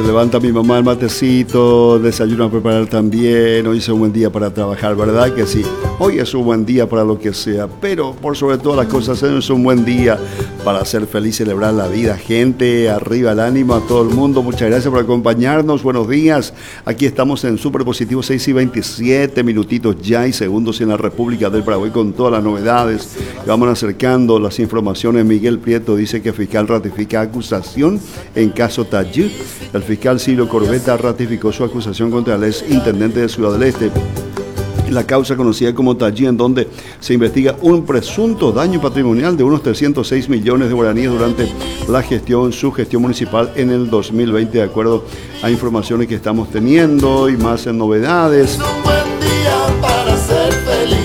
se levanta mi mamá el matecito, desayuno a preparar también. Hoy es un buen día para trabajar, ¿verdad que sí? Hoy es un buen día para lo que sea, pero por sobre todas las cosas es un buen día para ser feliz, celebrar la vida. Gente, arriba el ánimo a todo el mundo. Muchas gracias por acompañarnos. Buenos días. Aquí estamos en Super Positivo 6:27 minutitos ya y segundos en la República del Paraguay con todas las novedades. Vamos acercando las informaciones. Miguel Prieto dice que fiscal ratifica acusación en caso Tallí. El fiscal Ciro Corbeta ratificó su acusación contra el ex intendente de Ciudad del Este. La causa conocida como Tallí, en donde se investiga un presunto daño patrimonial de unos 306 millones de guaraníes durante su gestión municipal en el 2020, de acuerdo a informaciones que estamos teniendo y más en novedades. Es un buen día para ser feliz.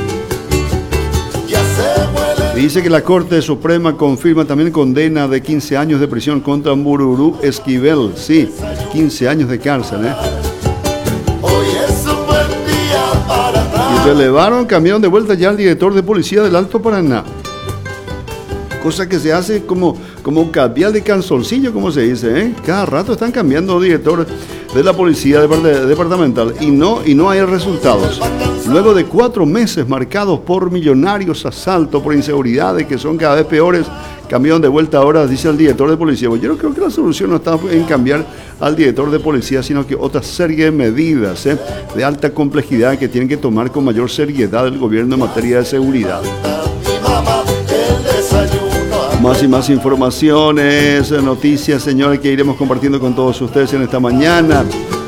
Dice que la Corte Suprema confirma también condena de 15 años de prisión contra Mururu Esquivel. Sí, 15 años de cárcel, Hoy es un buen día para Y relevaron, cambiaron de vuelta ya al director de policía del Alto Paraná. Cosa que se hace como un cambiar de canzoncillo, como se dice, Cada rato están cambiando director de la policía departamental y no hay resultados. Luego de 4 meses marcados por millonarios asaltos, por inseguridades que son cada vez peores, cambiaron de vuelta ahora, dice el director de policía. Yo no creo que la solución no está en cambiar al director de policía, sino que otra serie de medidas de alta complejidad que tienen que tomar con mayor seriedad el gobierno en materia de seguridad. mi mamá el desayuno. Más y más informaciones, noticias, señores, que iremos compartiendo con todos ustedes en esta mañana.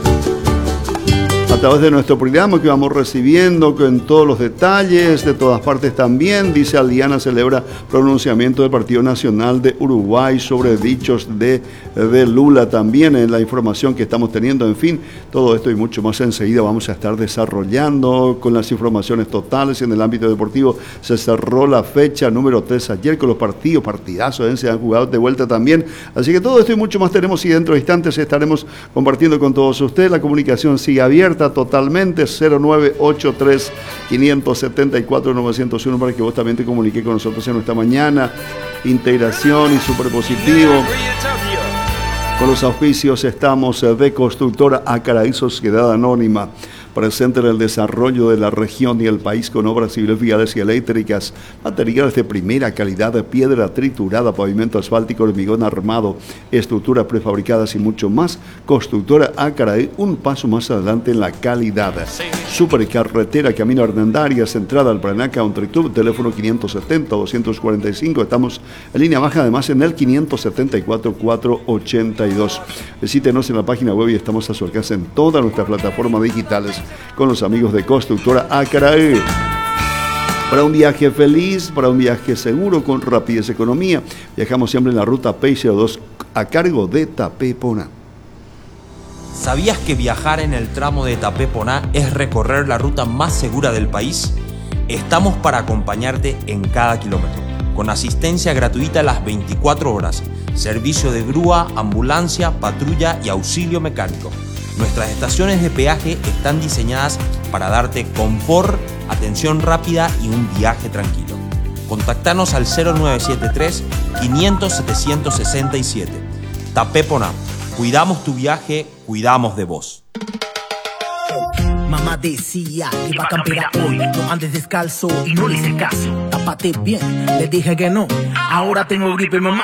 A través de nuestro programa que vamos recibiendo con todos los detalles de todas partes también. Dice Aliana celebra pronunciamiento del Partido Nacional de Uruguay sobre dichos de Lula también en la información que estamos teniendo. En fin, todo esto y mucho más enseguida vamos a estar desarrollando con las informaciones totales. En el ámbito deportivo se cerró la fecha número 3 ayer con los partidazos se han jugado de vuelta también. Así que todo esto y mucho más tenemos y dentro de instantes estaremos compartiendo con todos ustedes. La comunicación sigue abierta totalmente, 0983 574 901 para que vos también te comuniques con nosotros en esta mañana. Integración y Superpositivo. Con los auspicios estamos de Constructora Acaraí Sociedad Anónima, presente en el desarrollo de la región y el país con obras civiles, viales y eléctricas, materiales de primera calidad, de piedra triturada, pavimento asfáltico, hormigón armado, estructuras prefabricadas y mucho más. Constructora Acaraí, un paso más adelante en la calidad. Supercarretera Camino Hernandarias, entrada al Paraná Country Club, teléfono 570-245. Estamos en línea baja, además en el 574-482. Visítenos en la página web y estamos a su alcance en todas nuestras plataformas digitales con los amigos de Constructora Acaraí. Para un viaje feliz, para un viaje seguro, con rapidez economía, viajamos siempre en la ruta PCO2 a cargo de Tapé-Poná. ¿Sabías que viajar en el tramo de Tapé-Poná es recorrer la ruta más segura del país? Estamos para acompañarte en cada kilómetro, con asistencia gratuita las 24 horas, servicio de grúa, ambulancia, patrulla y auxilio mecánico. Nuestras estaciones de peaje están diseñadas para darte confort, atención rápida y un viaje tranquilo. Contactanos al 0973 500 767. Tapé-Poná. Cuidamos tu viaje, cuidamos de vos. Mamá decía que iba a campear hoy. No andes descalzo y no le hice caso. Tápate bien, le dije que no. Ahora tengo gripe, mamá.